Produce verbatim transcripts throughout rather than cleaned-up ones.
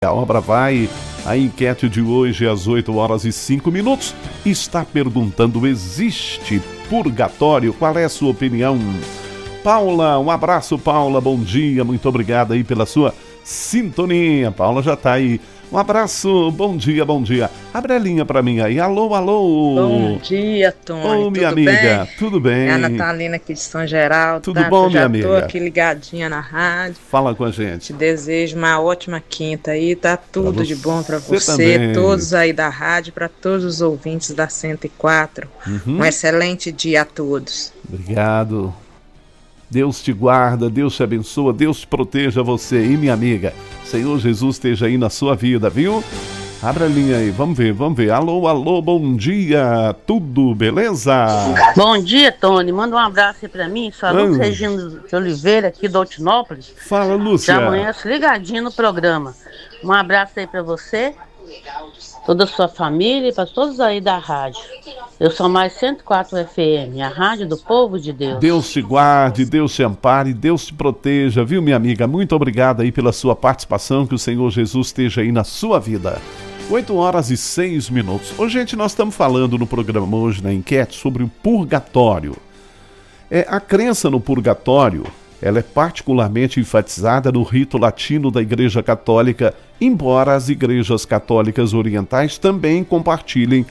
A obra vai, a enquete de hoje às oito horas e cinco minutos está perguntando: existe purgatório? Qual é a sua opinião? Paula, um abraço, Paula, bom dia, muito obrigado aí pela sua sintonia. Paula já tá aí. Um abraço, bom dia, bom dia. Abre a linha pra mim aí. Alô, alô. Bom dia, Tony. Ô, minha tudo amiga, bem? tudo bem? É a Natalina aqui de São Geraldo. Tudo tá? bom, Eu já minha amiga? tô aqui ligadinha na rádio. Fala com a gente. Te desejo uma ótima quinta aí, tá tudo Pra de bom pra você você, também. todos aí da rádio, pra todos os ouvintes da cento e quatro. Uhum. Um excelente dia a todos. Obrigado. Deus te guarda, Deus te abençoa, Deus te proteja você e minha amiga. Senhor Jesus esteja aí na sua vida, viu? Abra a linha aí, vamos ver, vamos ver. Alô, alô, bom dia, tudo beleza? Bom dia, Tony. Manda um abraço aí pra mim. Sou a Lúcia Ah. Regina de Oliveira, aqui do Altinópolis. Fala, Lúcia. Já amanhece ligadinho no programa. Um abraço aí pra você, toda a sua família e pra todos aí da rádio. Eu sou mais cento e quatro F M, a rádio do povo de Deus. Deus te guarde, Deus te ampare, Deus te proteja, viu, minha amiga? Muito obrigado aí pela sua participação, que o Senhor Jesus esteja aí na sua vida. oito horas e seis minutos. Ô, gente, nós estamos falando no programa hoje, na enquete, sobre o purgatório. É, a crença no purgatório, ela é particularmente enfatizada no rito latino da Igreja Católica, embora as igrejas católicas orientais também compartilhem,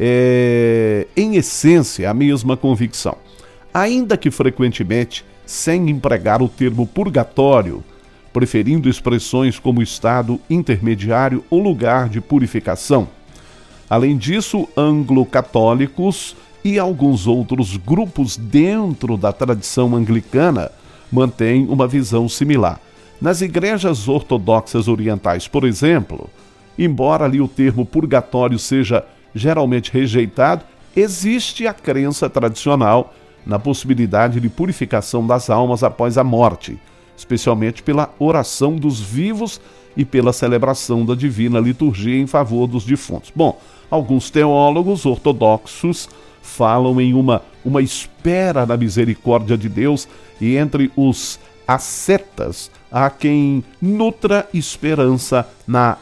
é, em essência, a mesma convicção. Ainda que frequentemente sem empregar o termo purgatório, preferindo expressões como estado intermediário ou lugar de purificação. Além disso, anglo-católicos e alguns outros grupos dentro da tradição anglicana mantêm uma visão similar. Nas igrejas ortodoxas orientais, por exemplo, embora ali o termo purgatório seja geralmente rejeitado, existe a crença tradicional na possibilidade de purificação das almas após a morte, especialmente pela oração dos vivos e pela celebração da divina liturgia em favor dos defuntos. Bom, alguns teólogos ortodoxos falam em uma, uma espera na misericórdia de Deus, e entre os ascetas há quem nutra esperança na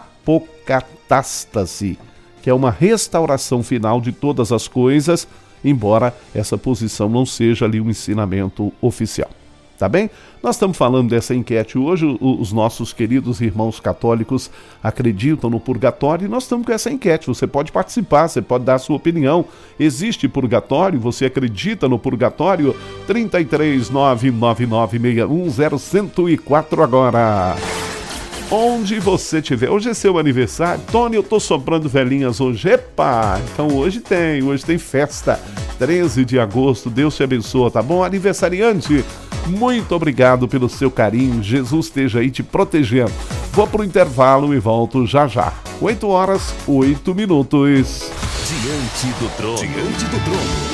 apocatástase, que é uma restauração final de todas as coisas, embora essa posição não seja ali um ensinamento oficial. Tá bem? Nós estamos falando dessa enquete hoje. Os nossos queridos irmãos católicos acreditam no purgatório e nós estamos com essa enquete. Você pode participar, você pode dar a sua opinião. Existe purgatório? Você acredita no purgatório? trinta e três, nove nove nove seis um zero cento e quatro agora. Onde você estiver. Hoje é seu aniversário. Tony, eu tô soprando velhinhas hoje. Epa! Então hoje tem, hoje tem festa. treze de agosto, Deus te abençoa, tá bom? Aniversariante, muito obrigado pelo seu carinho. Jesus esteja aí te protegendo. Vou pro intervalo e volto já já. oito horas, oito minutos. Diante do trono. Diante do trono.